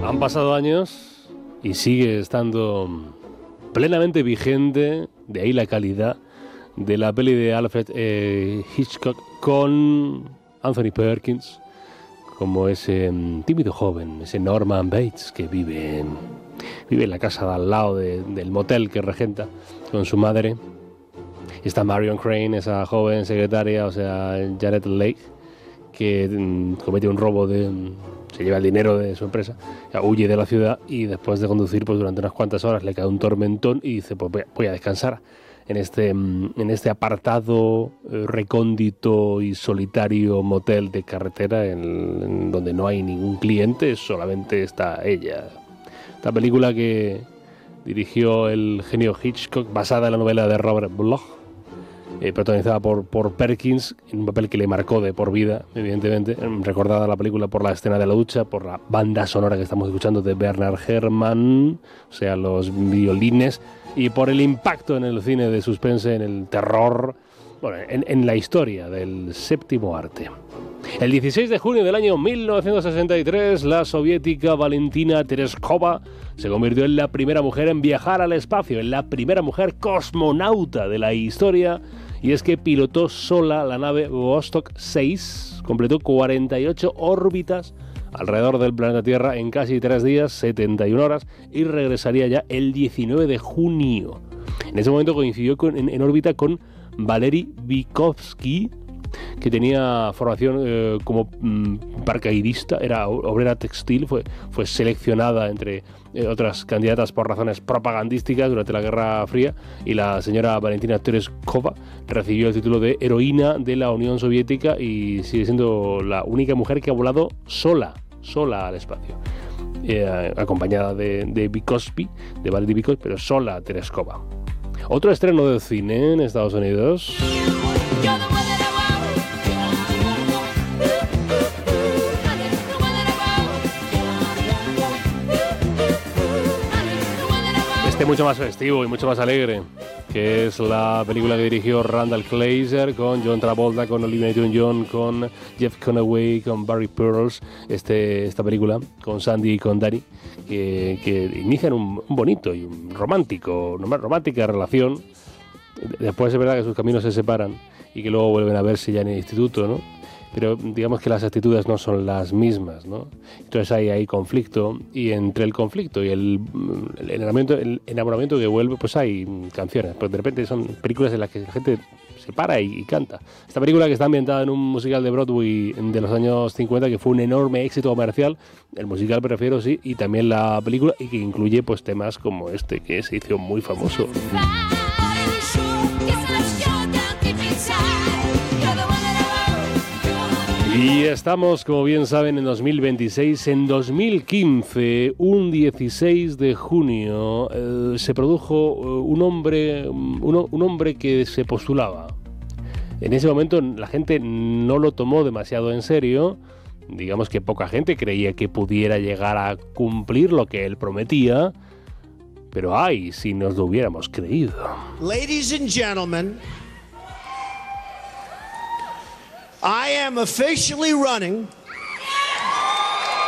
Han pasado años y sigue estando plenamente vigente, de ahí la calidad de la peli de Alfred Hitchcock con Anthony Perkins como ese tímido joven, ese Norman Bates que vive en la casa de al lado del motel que regenta con su madre. Está Marion Crane, esa joven secretaria, o sea, Janet Leigh, que comete un robo se lleva el dinero de su empresa, huye de la ciudad y después de conducir pues durante unas cuantas horas le cae un tormentón y dice, pues voy a descansar en este apartado, recóndito y solitario motel de carretera en donde no hay ningún cliente, solamente está ella. Esta película que dirigió el genio Hitchcock, basada en la novela de Robert Bloch, protagonizada por Perkins, en un papel que le marcó de por vida, evidentemente, recordada la película por la escena de la ducha, por la banda sonora que estamos escuchando de Bernard Herrmann, o sea, los violines, y por el impacto en el cine de suspense, en el terror, bueno, en la historia del séptimo arte. El 16 de junio del año 1963, la soviética Valentina Tereshkova se convirtió en la primera mujer en viajar al espacio, en la primera mujer cosmonauta de la historia, y es que pilotó sola la nave Vostok 6, completó 48 órbitas alrededor del planeta Tierra en casi 3 días, 71 horas, y regresaría ya el 19 de junio. En ese momento coincidió en órbita con Valery Vygotsky, que tenía formación como paracaidista, era obrera textil, fue seleccionada entre otras candidatas por razones propagandísticas durante la Guerra Fría, y la señora Valentina Tereshkova recibió el título de heroína de la Unión Soviética y sigue siendo la única mujer que ha volado sola al espacio, acompañada de Vygotsky, de Valery Vygotsky, pero sola Tereshkova. Otro estreno de cine en Estados Unidos. Mucho más festivo y mucho más alegre, que es la película que dirigió Randall Kleiser, con John Travolta, con Olivia Newton-John, con Jeff Conaway, con Barry Pearls. Esta película con Sandy y con Danny, que inician un bonito y una romántica relación. Después es verdad que sus caminos se separan y que luego vuelven a verse ya en el instituto, ¿no? Pero digamos que las actitudes no son las mismas, ¿no? Entonces hay conflicto, y entre el conflicto y el enamoramiento que vuelve, pues hay canciones. Pues de repente son películas en las que la gente se para y canta. Esta película, que está ambientada en un musical de Broadway de los años 50, que fue un enorme éxito comercial, el musical prefiero, sí, y también la película, y que incluye pues temas como este, que se hizo muy famoso. Y estamos, como bien saben, en 2026. En 2015, un 16 de junio, se produjo un hombre que se postulaba. En ese momento la gente no lo tomó demasiado en serio. Digamos que poca gente creía que pudiera llegar a cumplir lo que él prometía. Pero ay, si nos lo hubiéramos creído. Ladies and gentlemen, I am officially running